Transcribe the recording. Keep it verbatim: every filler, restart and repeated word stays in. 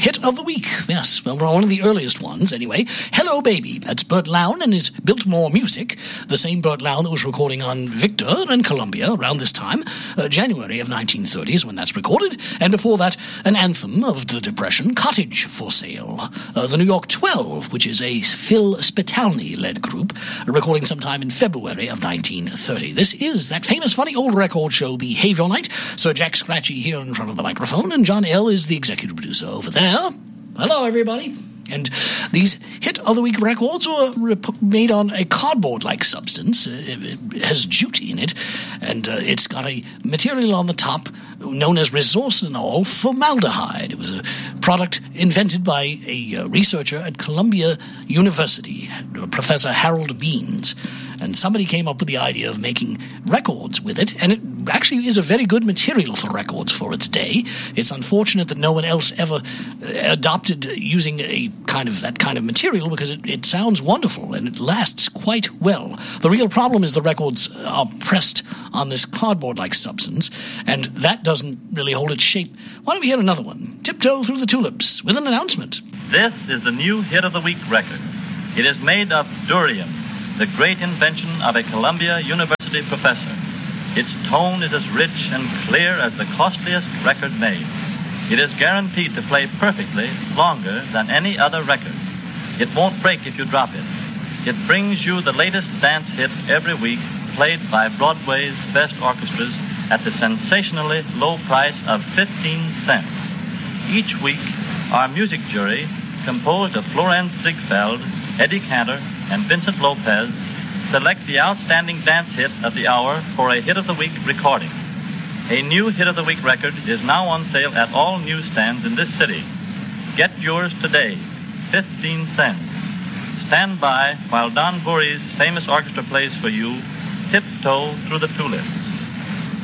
hit of the week. Yes, well, one of the earliest ones, anyway. Hello, Baby. That's Bert Lown and his Biltmore Music, the same Bert Lown that was recording on Victor and Columbia around this time. Uh, January of nineteen thirty is when that's recorded. And before that, an anthem of the Depression, Cottage for Sale. Uh, the New York twelve, which is a Phil Spitalny-led group, recording sometime in February of nineteen thirty. This is that famous funny old record show, Behavior Night. Sir Jack Scratchy here in front of the microphone, and John L. is the executive producer over there. Hello, everybody. And these Hit of the Week records were rep- made on a cardboard-like substance. It, it has jute in it, and uh, it's got a material on the top known as resorcinol formaldehyde. It was a product invented by a uh, researcher at Columbia University, Professor Harold Beans. And somebody came up with the idea of making records with it, and it actually is a very good material for records for its day. It's unfortunate that no one else ever adopted using a kind of that kind of material, because it, it sounds wonderful and it lasts quite well. The real problem is the records are pressed on this cardboard-like substance, and that doesn't really hold its shape. Why don't we hear another one? Tiptoe Through the Tulips, with an announcement. This is the new Hit of the Week record. It is made of durian, the great invention of a Columbia University professor. Its tone is as rich and clear as the costliest record made. It is guaranteed to play perfectly longer than any other record. It won't break if you drop it. It brings you the latest dance hit every week, played by Broadway's best orchestras at the sensationally low price of fifteen cents. Each week, our music jury, composed of Florence Ziegfeld, Eddie Cantor, and Vincent Lopez, select the outstanding dance hit of the hour for a Hit of the Week recording. A new Hit of the Week record is now on sale at all newsstands in this city. Get yours today, fifteen cents. Stand by while Don Voorhees' famous orchestra plays for you, Tiptoe Through the Tulips.